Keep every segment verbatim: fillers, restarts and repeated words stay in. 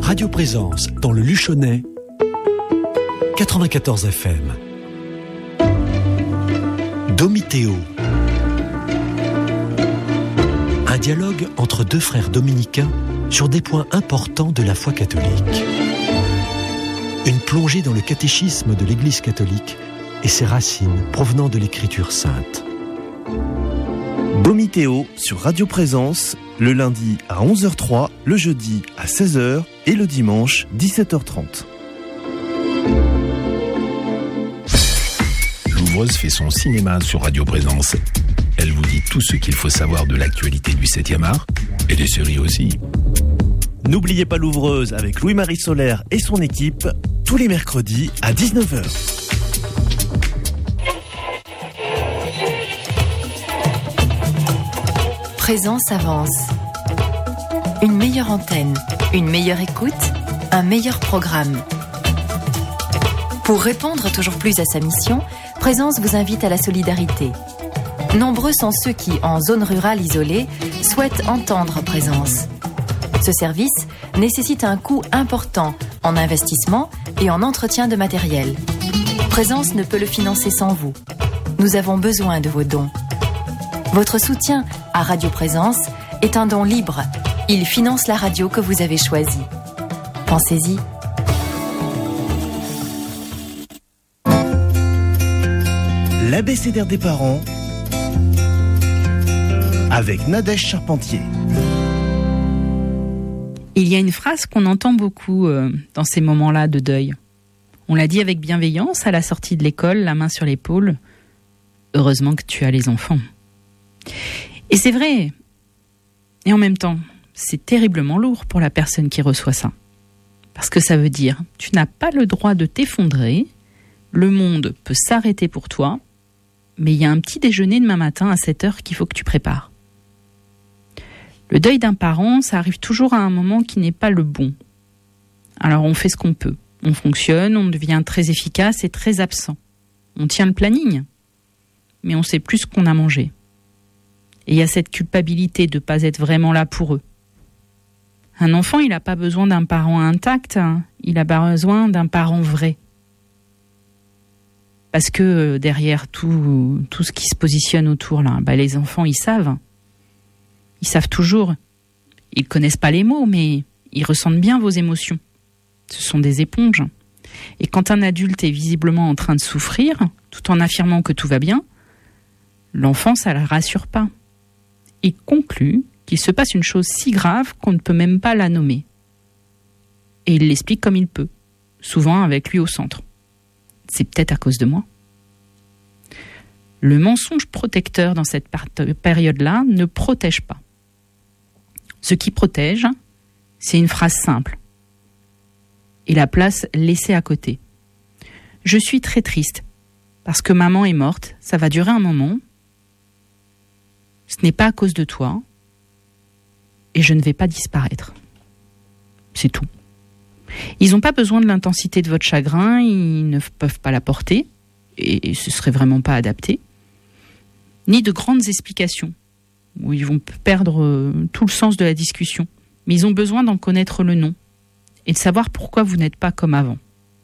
Radio Présence, dans le Luchonnais, quatre-vingt-quatorze F M. Domitéo. Un dialogue entre deux frères dominicains sur des points importants de la foi catholique. Une plongée dans le catéchisme de l'Église catholique et ses racines provenant de l'Écriture sainte. Domitéo sur Radio Présence, le lundi à onze heures trois, le jeudi à seize heures et le dimanche dix-sept heures trente. Louvreuse fait son cinéma sur Radio Présence. Elle vous dit tout ce qu'il faut savoir de l'actualité du septième art et des séries aussi. N'oubliez pas Louvreuse avec Louis-Marie Solaire et son équipe, tous les mercredis à dix-neuf heures. Présence avance. Une meilleure antenne, une meilleure écoute, un meilleur programme. Pour répondre toujours plus à sa mission, Présence vous invite à la solidarité. Nombreux sont ceux qui, en zone rurale isolée, souhaitent entendre Présence. Ce service nécessite un coût important en investissement et en entretien de matériel. Présence ne peut le financer sans vous. Nous avons besoin de vos dons. Votre soutien à Radio Présence est un don libre. Il finance la radio que vous avez choisie. Pensez-y. L'abécédaire des parents avec Nadège Charpentier. Il y a une phrase qu'on entend beaucoup euh, dans ces moments-là de deuil. On l'a dit avec bienveillance à la sortie de l'école, la main sur l'épaule. Heureusement que tu as les enfants. Et c'est vrai. Et en même temps, c'est terriblement lourd pour la personne qui reçoit ça. Parce que ça veut dire, tu n'as pas le droit de t'effondrer, le monde peut s'arrêter pour toi, mais il y a un petit déjeuner demain matin à sept heures qu'il faut que tu prépares. Le deuil d'un parent, ça arrive toujours à un moment qui n'est pas le bon. Alors on fait ce qu'on peut. On fonctionne, on devient très efficace et très absent. On tient le planning, mais on sait plus ce qu'on a mangé. Et il y a cette culpabilité de ne pas être vraiment là pour eux. Un enfant, il n'a pas besoin d'un parent intact, hein. Il a besoin d'un parent vrai. Parce que derrière tout, tout ce qui se positionne autour, là, bah les enfants, ils savent. Ils savent toujours. Ils ne connaissent pas les mots, mais ils ressentent bien vos émotions. Ce sont des éponges. Et quand un adulte est visiblement en train de souffrir, tout en affirmant que tout va bien, l'enfant, ça ne le rassure pas. Il conclut qu'il se passe une chose si grave qu'on ne peut même pas la nommer. Et il l'explique comme il peut, souvent avec lui au centre. C'est peut-être à cause de moi. Le mensonge protecteur dans cette période-là ne protège pas. Ce qui protège, c'est une phrase simple. Et la place laissée à côté. Je suis très triste parce que maman est morte, ça va durer un moment. Ce n'est pas à cause de toi et je ne vais pas disparaître. C'est tout. Ils n'ont pas besoin de l'intensité de votre chagrin, ils ne peuvent pas la porter et ce serait vraiment pas adapté. Ni de grandes explications où ils vont perdre tout le sens de la discussion. Mais ils ont besoin d'en connaître le nom et de savoir pourquoi vous n'êtes pas comme avant.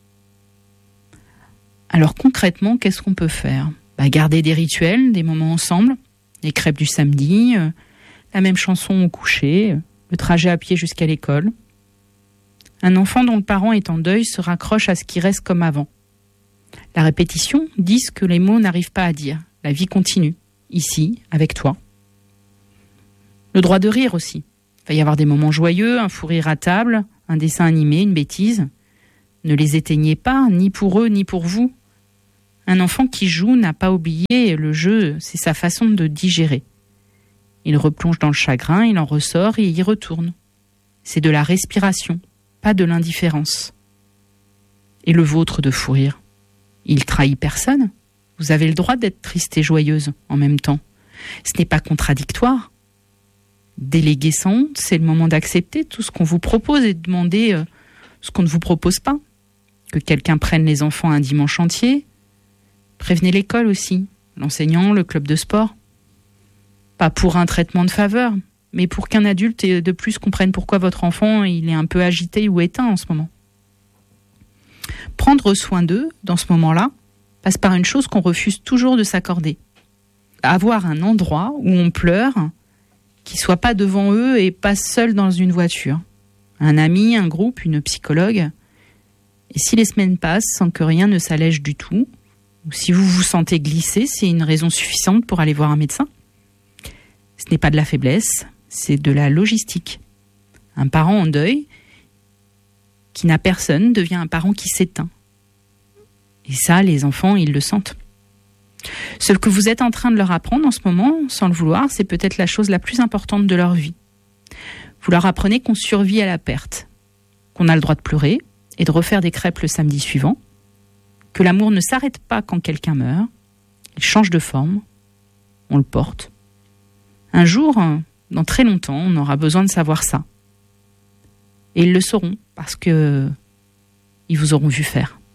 Alors concrètement, qu'est-ce qu'on peut faire ? Bah, garder des rituels, des moments ensemble, les crêpes du samedi, euh, la même chanson au coucher, euh, le trajet à pied jusqu'à l'école. Un enfant dont le parent est en deuil se raccroche à ce qui reste comme avant. La répétition dit ce que les mots n'arrivent pas à dire. La vie continue, ici, avec toi. Le droit de rire aussi. Il va y avoir des moments joyeux, un fou rire à table, un dessin animé, une bêtise. Ne les éteignez pas, ni pour eux, ni pour vous. Un enfant qui joue n'a pas oublié le jeu, c'est sa façon de digérer. Il replonge dans le chagrin, il en ressort et y retourne. C'est de la respiration, pas de l'indifférence. Et le vôtre de fou rire, il trahit personne. Vous avez le droit d'être triste et joyeuse en même temps. Ce n'est pas contradictoire. Déléguer sans honte, c'est le moment d'accepter tout ce qu'on vous propose et de demander euh, ce qu'on ne vous propose pas. Que quelqu'un prenne les enfants un dimanche entier. Prévenez l'école aussi, l'enseignant, le club de sport. Pas pour un traitement de faveur, mais pour qu'un adulte de plus comprenne pourquoi votre enfant il est un peu agité ou éteint en ce moment. Prendre soin d'eux, dans ce moment-là, passe par une chose qu'on refuse toujours de s'accorder. Avoir un endroit où on pleure, qui soit pas devant eux et pas seul dans une voiture. Un ami, un groupe, une psychologue. Et si les semaines passent sans que rien ne s'allège du tout, ou si vous vous sentez glissé, c'est une raison suffisante pour aller voir un médecin. Ce n'est pas de la faiblesse, c'est de la logistique. Un parent en deuil, qui n'a personne, devient un parent qui s'éteint. Et ça, les enfants, ils le sentent. Ce que vous êtes en train de leur apprendre en ce moment, sans le vouloir, c'est peut-être la chose la plus importante de leur vie. Vous leur apprenez qu'on survit à la perte, qu'on a le droit de pleurer et de refaire des crêpes le samedi suivant, que l'amour ne s'arrête pas quand quelqu'un meurt, il change de forme, on le porte. Un jour, dans très longtemps, on aura besoin de savoir ça. Et ils le sauront, parce que ils vous auront vu faire.